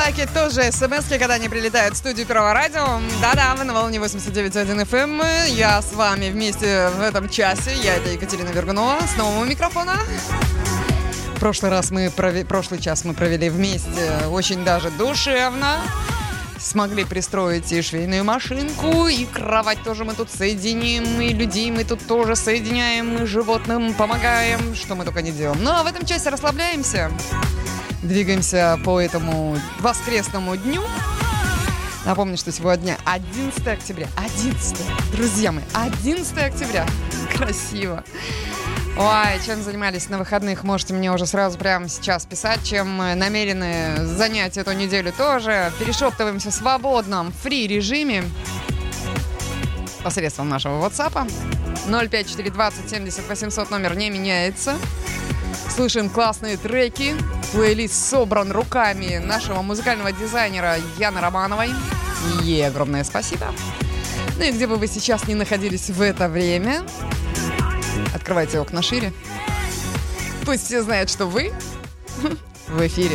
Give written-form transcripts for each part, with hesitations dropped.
лайки, тоже смс-ки, когда они прилетают в студию Первого радио. Да-да, вы на волне 89.1 FM. Я с вами вместе в этом часе. Я это Екатерина Вергунова. Снова у микрофона. Прошлый час мы провели вместе очень даже душевно. Смогли пристроить и швейную машинку, и кровать тоже мы тут соединим, и людей мы тут тоже соединяем, и животным помогаем, что мы только не делаем. Ну а в этом часе расслабляемся, двигаемся по этому воскресному дню. Напомню, что сегодня 11 октября. 11, друзья мои, 11 октября. Красиво. Ой, чем занимались на выходных, можете мне уже сразу прямо сейчас писать, чем намерены занять эту неделю тоже. Перешептываемся в свободном фри-режиме посредством нашего WhatsApp. 05420 70 800 номер не меняется. Слушаем классные треки. Плейлист собран руками нашего музыкального дизайнера Яны Романовой. Ей огромное спасибо. Ну и где бы вы сейчас ни находились в это время, открывайте окна шире. Пусть все знают, что вы в эфире.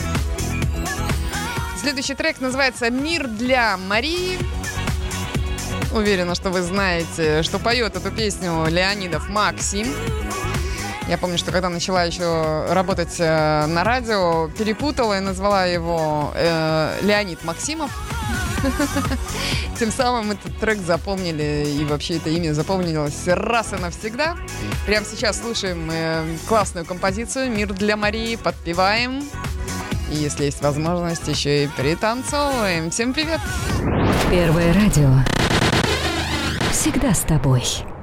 Следующий трек называется «Мир для Марии». Уверена, что вы знаете, что поет эту песню Леонидов Максим. Я помню, что когда начала еще работать на радио, перепутала и назвала его Леонид Максимов. Тем самым этот трек запомнили, и вообще это имя запомнилось раз и навсегда. Прямо сейчас слушаем классную композицию «Мир для Марии», подпеваем. И если есть возможность, еще и пританцовываем. Всем привет! Первое радио. Всегда с тобой.